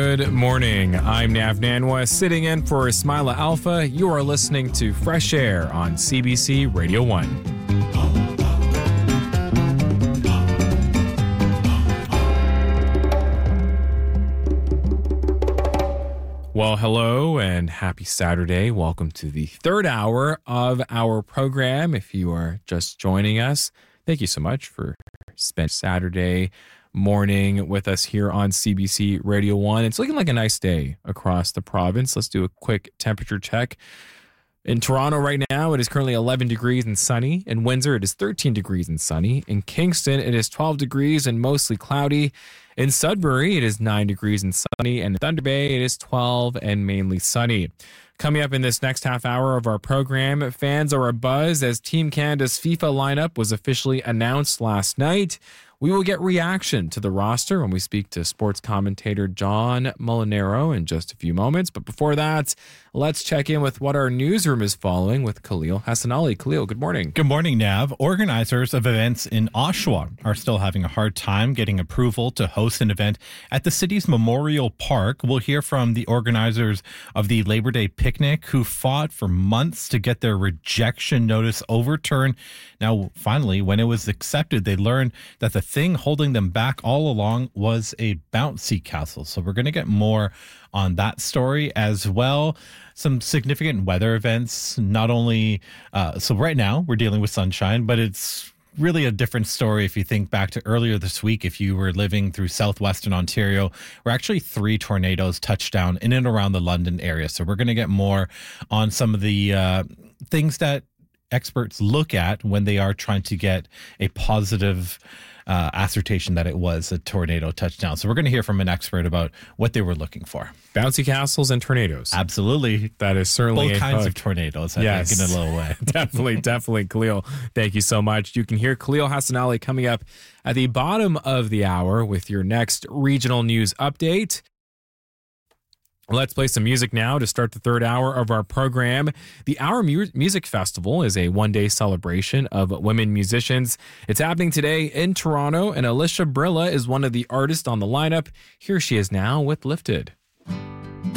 Good morning. I'm Nav Nanwa, sitting in for Ismaila Alpha. You are listening to Fresh Air on CBC Radio 1. Well, hello and happy Saturday. Welcome to the third hour of our program. If you are just joining us, thank you so much for spending Saturday morning with us here on CBC Radio 1. It's looking like a nice day across the province. Let's do a quick temperature check. In Toronto right now, it is currently 11 degrees and sunny. In Windsor, it is 13 degrees and sunny. In Kingston, it is 12 degrees and mostly cloudy. In Sudbury, it is 9 degrees and sunny. And in Thunder Bay, it is 12 and mainly sunny. Coming up in this next half hour of our program, fans are abuzz as Team Canada's FIFA lineup was officially announced last night. We will get reaction to the roster when we speak to sports commentator John Molinaro in just a few moments. But before that, let's check in with what our newsroom is following with Khalil Hassanali. Khalil, good morning. Good morning, Nav. Organizers of events in Oshawa are still having a hard time getting approval to host an event at the city's Memorial Park. We'll hear from the organizers of the Labor Day picnic who fought for months to get their rejection notice overturned. Now, finally, when it was accepted, they learned that the thing holding them back all along was a bouncy castle. So we're going to get more on that story as well. Some significant weather events, not only, so right now we're dealing with sunshine, but it's really a different story if you think back to earlier this week. If you were living through southwestern Ontario, where actually 3 tornadoes touched down in and around the London area. So we're going to get more on some of the things that experts look at when they are trying to get a positive assertion that it was a tornado touchdown. So we're going to hear from an expert about what they were looking for. Bouncy castles and tornadoes. Absolutely. That is certainly both kinds of tornadoes, I think, in a little way. Definitely, Khalil. Thank you so much. You can hear Khalil Hassanali coming up at the bottom of the hour with your next regional news update. Let's play some music now to start the third hour of our program. The Our Music Festival is a one-day celebration of women musicians. It's happening today in Toronto, and Alicia Brilla is one of the artists on the lineup. Here she is now with Lifted.